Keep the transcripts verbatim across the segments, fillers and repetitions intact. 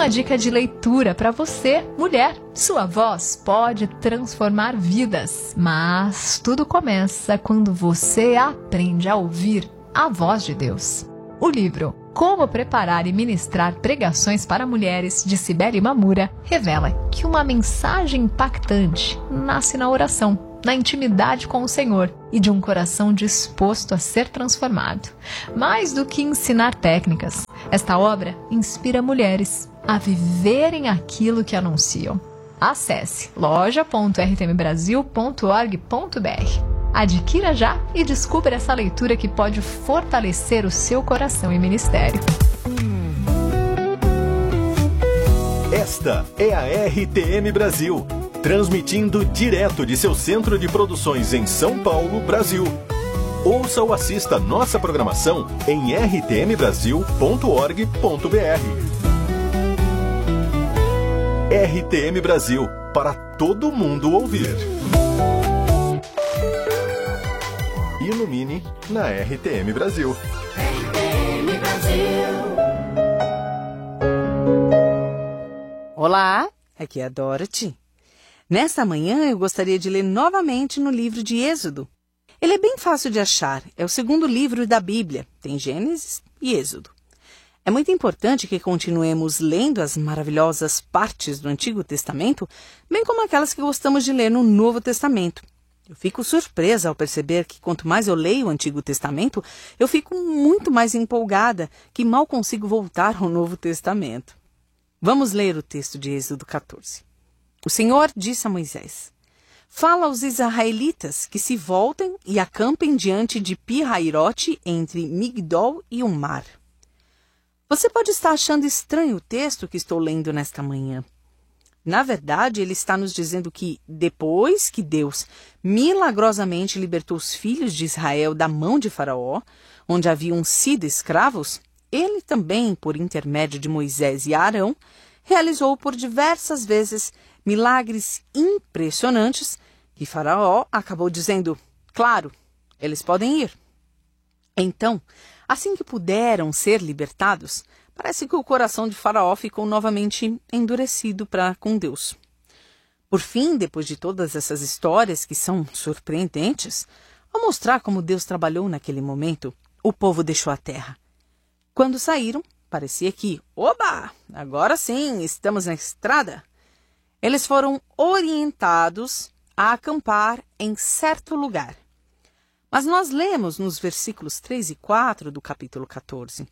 uma dica de leitura para você, mulher. Sua voz pode transformar vidas, mas tudo começa quando você aprende a ouvir a voz de Deus. O livro Como Preparar e Ministrar Pregações para Mulheres, de Cibele Mamura, revela que uma mensagem impactante nasce na oração, na intimidade com o Senhor e de um coração disposto a ser transformado. Mais do que ensinar técnicas, esta obra inspira mulheres a viverem aquilo que anunciam. Acesse loja ponto r t m brasil ponto org ponto b r. Adquira já e descubra essa leitura que pode fortalecer o seu coração e ministério. Esta é a R T M Brasil, transmitindo direto de seu centro de produções em São Paulo, Brasil. Ouça ou assista nossa programação em r t m brasil ponto org ponto b r. R T M Brasil, para todo mundo ouvir. Ilumine na R T M Brasil. R T M Brasil. Olá, aqui é a Dorothy. Nesta manhã eu gostaria de ler novamente no livro de Êxodo. Ele é bem fácil de achar, é o segundo livro da Bíblia, tem Gênesis e Êxodo. É muito importante que continuemos lendo as maravilhosas partes do Antigo Testamento, bem como aquelas que gostamos de ler no Novo Testamento. Eu fico surpresa ao perceber que quanto mais eu leio o Antigo Testamento, eu fico muito mais empolgada, que mal consigo voltar ao Novo Testamento. Vamos ler o texto de Êxodo catorze. O Senhor disse a Moisés: Fala aos israelitas que se voltem e acampem diante de Pi-Hairote, entre Migdol e o mar. Você pode estar achando estranho o texto que estou lendo nesta manhã. Na verdade, ele está nos dizendo que, depois que Deus milagrosamente libertou os filhos de Israel da mão de Faraó, onde haviam sido escravos, ele também, por intermédio de Moisés e Arão, realizou por diversas vezes milagres impressionantes que Faraó acabou dizendo: claro, eles podem ir. Então, assim que puderam ser libertados, parece que o coração de Faraó ficou novamente endurecido para com Deus. Por fim, depois de todas essas histórias que são surpreendentes, ao mostrar como Deus trabalhou naquele momento, o povo deixou a terra. Quando saíram, parecia que, oba, agora sim, estamos na estrada. Eles foram orientados a acampar em certo lugar. Mas nós lemos nos versículos três e quatro do capítulo catorze.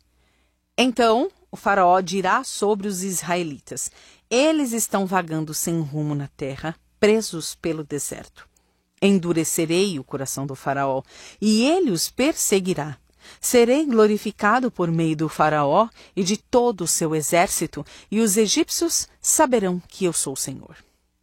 Então o faraó dirá sobre os israelitas: eles estão vagando sem rumo na terra, presos pelo deserto. Endurecerei o coração do faraó, e ele os perseguirá. Serei glorificado por meio do faraó e de todo o seu exército, e os egípcios saberão que eu sou o Senhor.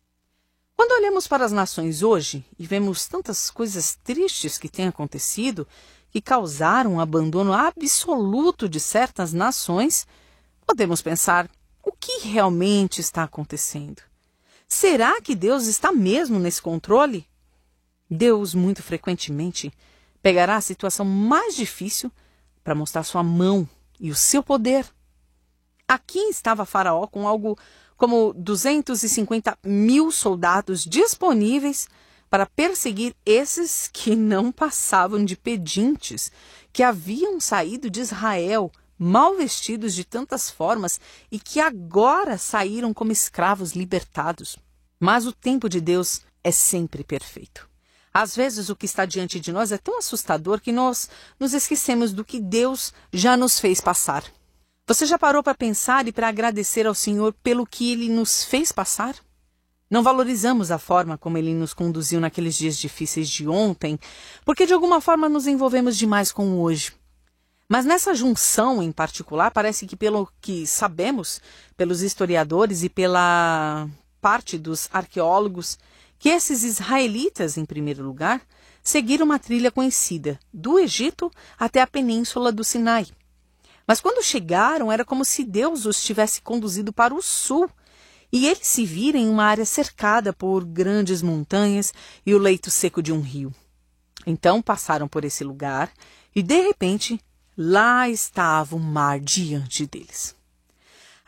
Quando olhamos para as nações hoje e vemos tantas coisas tristes que têm acontecido, que causaram um abandono absoluto de certas nações, podemos pensar: o que realmente está acontecendo? Será que Deus está mesmo nesse controle? Deus, muito frequentemente, pegará a situação mais difícil para mostrar sua mão e o seu poder. Aqui estava Faraó com algo como duzentos e cinquenta mil soldados disponíveis para perseguir esses que não passavam de pedintes, que haviam saído de Israel mal vestidos de tantas formas e que agora saíram como escravos libertados. Mas o tempo de Deus é sempre perfeito. Às vezes o que está diante de nós é tão assustador que nós nos esquecemos do que Deus já nos fez passar. Você já parou para pensar e para agradecer ao Senhor pelo que Ele nos fez passar? Não valorizamos a forma como Ele nos conduziu naqueles dias difíceis de ontem, porque de alguma forma nos envolvemos demais com o hoje. Mas nessa junção em particular, parece que pelo que sabemos, pelos historiadores e pela parte dos arqueólogos, que esses israelitas, em primeiro lugar, seguiram uma trilha conhecida, do Egito até a península do Sinai. Mas quando chegaram, era como se Deus os tivesse conduzido para o sul, e eles se viram em uma área cercada por grandes montanhas e o leito seco de um rio. Então passaram por esse lugar e, de repente, lá estava o mar diante deles.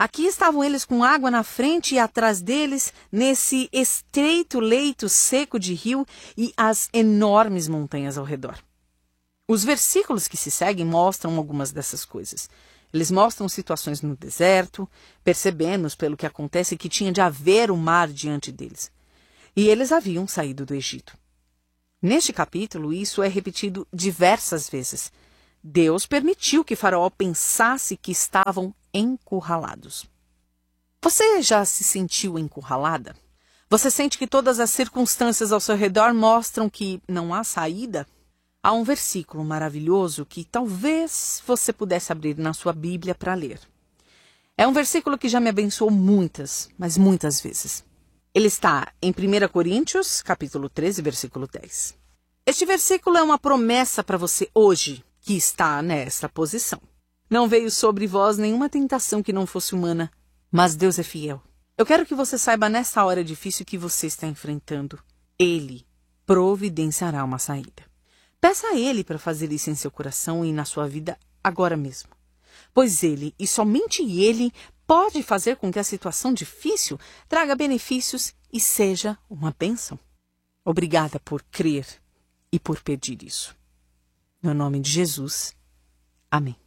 Aqui estavam eles com água na frente e atrás deles, nesse estreito leito seco de rio e as enormes montanhas ao redor. Os versículos que se seguem mostram algumas dessas coisas. Eles mostram situações no deserto, percebemos pelo que acontece que tinha de haver o mar diante deles. E eles haviam saído do Egito. Neste capítulo, isso é repetido diversas vezes. Deus permitiu que Faraó pensasse que estavam encurralados. Você já se sentiu encurralada? Você sente que todas as circunstâncias ao seu redor mostram que não há saída? Há um versículo maravilhoso que talvez você pudesse abrir na sua Bíblia para ler. É um versículo que já me abençoou muitas, mas muitas vezes. Ele está em primeira Coríntios, capítulo treze, versículo dez. Este versículo é uma promessa para você hoje, que está nesta posição. Não veio sobre vós nenhuma tentação que não fosse humana, mas Deus é fiel. Eu quero que você saiba nessa hora difícil que você está enfrentando. Ele providenciará uma saída. Peça a Ele para fazer isso em seu coração e na sua vida agora mesmo. Pois Ele, e somente Ele, pode fazer com que a situação difícil traga benefícios e seja uma bênção. Obrigada por crer e por pedir isso. No nome de Jesus. Amém.